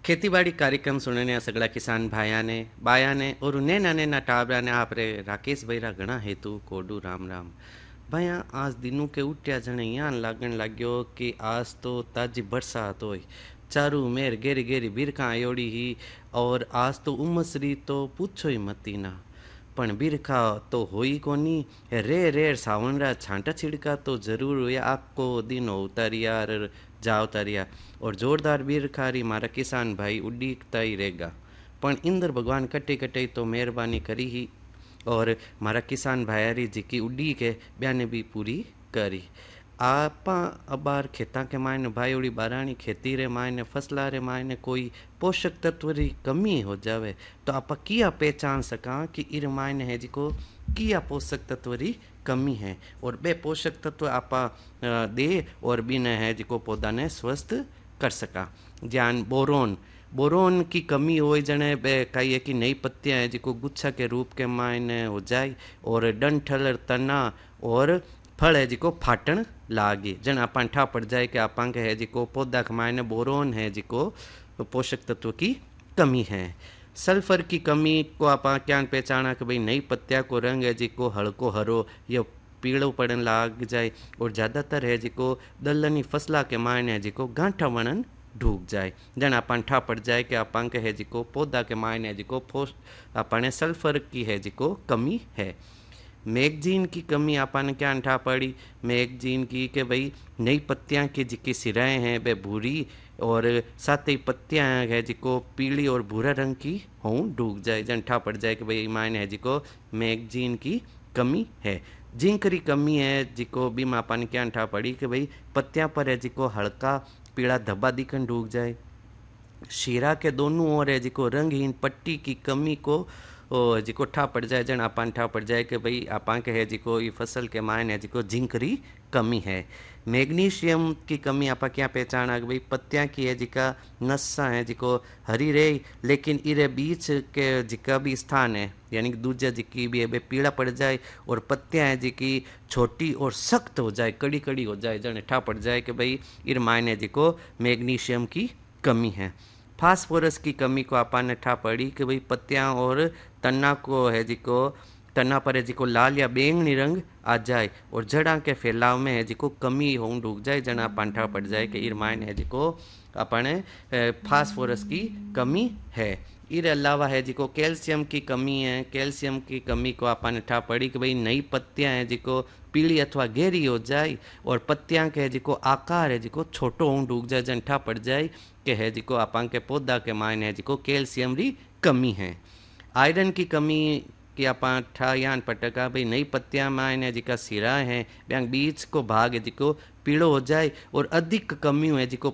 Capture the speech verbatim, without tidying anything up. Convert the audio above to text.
खेतीबाड़ी कार्यक्रम सुनने सगळा किसान भाया ने बाया ने और नैना नैना टाबरा ने आपरे राकेश भैरा घना हेतु कोडू राम राम भैया आज दिनों के उठ्या जने यहाँ लागण लाग्यो कि आज तो ताजी बरसात होई चारू मेर गेरी गेरी बिरखा आयोड़ी ही और आज तो उमसरी तो पूछो ही मती ना पण बिरखा तो होई कोनी रे रेर सावनरा छांटा छिड़का तो जरूर हुआ आको दिन उतारिया जा उतारिया और जोरदार बिरखारी मारा किसान भाई उड़ीकता ही रहेगा पण इंद्र भगवान कटे कटे तो मेहरबानी करी ही और मारा किसान भाई जी की उड़ी के ब्याने भी पूरी करी आपा अबार खेता के मायने भाई उड़ी बारानी खेती रे मायने फसला रे मायने कोई पोषक तत्व री कमी हो जावे तो आपा किया पहचान सका कि इर मायने है जिको किया पोषक तत्व री कमी है और बे पोषक तत्व आपा दे और बिन है जिको पौधा ने स्वस्थ कर सका ज्ञान बोरोन बोरोन की कमी हो जने बे कई कि नई पत्तियां है जिको गुच्छा के रूप के मायने हो जाए और डंठल तना और फल है जिको फाटन लागे जन अपन ठा पड़ जाए कि आप है जिको पौधा के मायने बोरोन है जिको पोषक तत्व की कमी है। सल्फर की कमी को आप क्या पहचाना कि भाई नई पत्तिया को रंग है जिको हल्को हरो या पीड़ो पड़न लाग जाए और ज़्यादातर है जिको दलनी फसला के मायने है जिको गांठा वणन ढूक जाए जन अपन ठा पड़ जाए कि आप है जिको पौधा के मायने है जिको अपने सल्फर की है जिको कमी है। मैगजीन की कमी आपने क्या अंठा पड़ी मैगजीन की कि भाई नई पत्तियां की जिकी सिराएँ हैं वे भूरी और साथ ही पत्तियां है जिको पीली और भूरा रंग की हों डूब जाए जन ठा पड़ जाए कि भाई मायने है जिको मैगजीन की कमी है। जिंक री कमी है जिको भी मापान क्या अंठा पड़ी कि भाई पत्तियां पर है जिको हल्का पीला धब्बा दिखन डूब जाए। शीरा के दोनों ओर है जिको रंगहीन पट्टी की कमी को ओ जिको ठा पड़ जाए जन आपान ठा पड़ जाए कि भाई आपा के है जिको ये फसल के मायने है जिको जिंक री कमी है। मैग्नीशियम की कमी आपा क्या पहचाना कि भाई पत्तियां की है जिका नस्सा है जिको हरी रही लेकिन इरे बीच के जिका भी स्थान है यानी कि दूजा जिकी भी है पीला पड़ जाए और पत्तियां है जिकी छोटी और सख्त हो जाए कड़ी कड़ी हो जाए जन ठा पड़ जाए कि भाई इर मायने जिको मैग्नीशियम की कमी है। फास्फोरस की कमी को आपाने ठा पड़ी कि भाई पत्तियां और तना को है जिको तना पर है जिको लाल या बैंगनी रंग आ जाए और जड़ा के फैलाव में है जिको कमी हो डूब जाए जना पांठा पड़ जाए कि इर मायने है जिको अपने फास्फोरस की कमी है। इर अलावा है जिको कैल्शियम की कमी है कैल्शियम की कमी को आपने ठा पड़ी कि भाई नई पत्तियां हैं जिको पीली अथवा गहरी हो जाए और पत्तियां के जिको आकार है जिको छोटो हो डूब जाए जन ठा पड़ जाए कि है जिको आपां के पौधा के मायने है जिको कैल्शियम री कमी है। आयरन की कमी कि आप ठा यान पटका भाई नई पत्तियां मायने जिका सिरा है बैंक बीज को भाग है जिको पीड़ो हो जाए और अधिक कमी है जिको